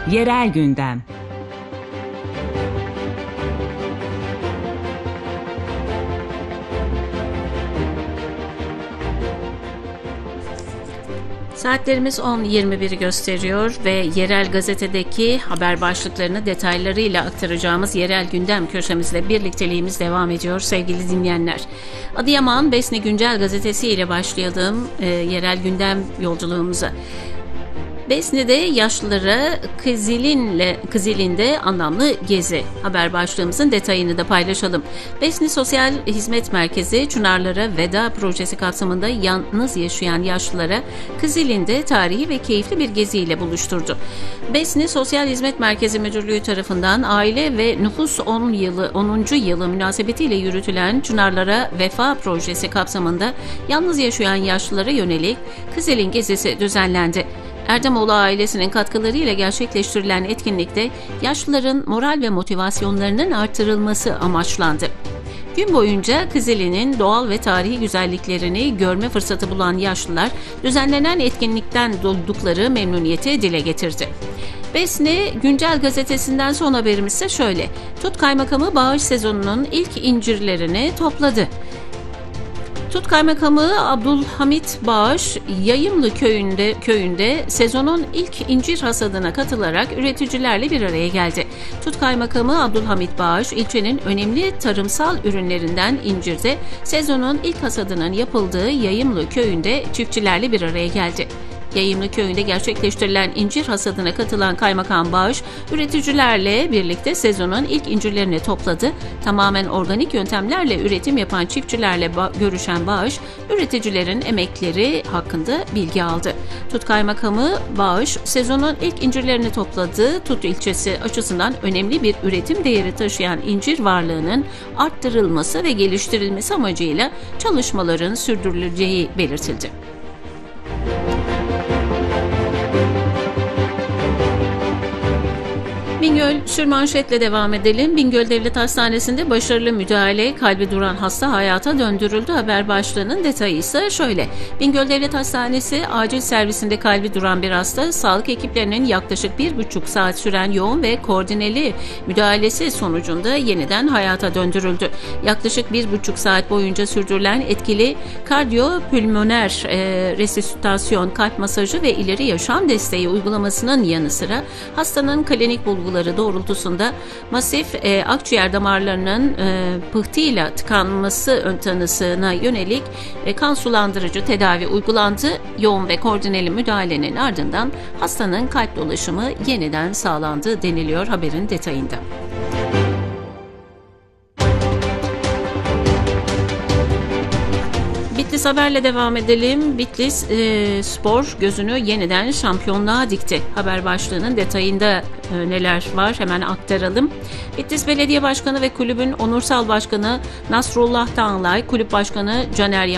Yerel gündem. Saatlerimiz 10.21'i gösteriyor ve yerel gazetedeki haber başlıklarını detaylarıyla aktaracağımız yerel gündem köşemizle birlikteliğimiz devam ediyor sevgili dinleyenler. Adıyaman Besni Güncel Gazetesi ile başlayalım yerel gündem yolculuğumuza. Besni'de yaşlılara Kızılin'de anlamlı gezi. Haber başlığımızın detayını da paylaşalım. Besni Sosyal Hizmet Merkezi Çınarlara Veda projesi kapsamında yalnız yaşayan yaşlılara Kızılin'de tarihi ve keyifli bir geziyle buluşturdu. Besni Sosyal Hizmet Merkezi Müdürlüğü tarafından Aile ve Nüfus 10. yılı münasebetiyle yürütülen Çınarlara Vefa projesi kapsamında yalnız yaşayan yaşlılara yönelik Kızılin gezisi düzenlendi. Erdemoğlu ailesinin katkılarıyla gerçekleştirilen etkinlikte yaşlıların moral ve motivasyonlarının artırılması amaçlandı. Gün boyunca Kızılin'in doğal ve tarihi güzelliklerini görme fırsatı bulan yaşlılar düzenlenen etkinlikten duydukları memnuniyeti dile getirdi. Besni Güncel Gazetesi'nden son haberimiz ise şöyle. Tut Kaymakamı bağış sezonunun ilk incirlerini topladı. Tut Kaymakamı Abdülhamit Bağış, Yayımlı köyünde sezonun ilk incir hasadına katılarak üreticilerle bir araya geldi. Tut Kaymakamı Abdülhamit Bağış, ilçenin önemli tarımsal ürünlerinden incirde sezonun ilk hasadının yapıldığı Yayımlı köyünde çiftçilerle bir araya geldi. Yayımlı köyünde gerçekleştirilen incir hasadına katılan Kaymakam Bağış, üreticilerle birlikte sezonun ilk incirlerini topladı. Tamamen organik yöntemlerle üretim yapan çiftçilerle görüşen Bağış, üreticilerin emekleri hakkında bilgi aldı. Tut Kaymakamı Bağış, sezonun ilk incirlerini topladığı Tut ilçesi açısından önemli bir üretim değeri taşıyan incir varlığının arttırılması ve geliştirilmesi amacıyla çalışmaların sürdürüleceği belirtildi. Bingöl sürmanşetle devam edelim. Bingöl Devlet Hastanesi'nde başarılı müdahale, kalbi duran hasta hayata döndürüldü. Haber başlığının detayı ise şöyle. Bingöl Devlet Hastanesi acil servisinde kalbi duran bir hasta, sağlık ekiplerinin yaklaşık 1,5 saat süren yoğun ve koordineli müdahalesi sonucunda yeniden hayata döndürüldü. Yaklaşık 1,5 saat boyunca sürdürülen etkili kardiyopülmoner resüsitasyon, kalp masajı ve ileri yaşam desteği uygulamasının yanı sıra hastanın klinik bulguları doğrultusunda masif akciğer damarlarının pıhtıyla tıkanması ön tanısına yönelik kan sulandırıcı tedavi uygulandı. Yoğun ve koordineli müdahalenin ardından hastanın kalp dolaşımı yeniden sağlandı deniliyor haberin detayında. Bitlis haberle devam edelim. Bitlis Spor gözünü yeniden şampiyonluğa dikti. Haber başlığının detayında neler var hemen aktaralım. Bitlis Belediye Başkanı ve kulübün onursal başkanı Nasrullah Dağlay, kulüp başkanı Caner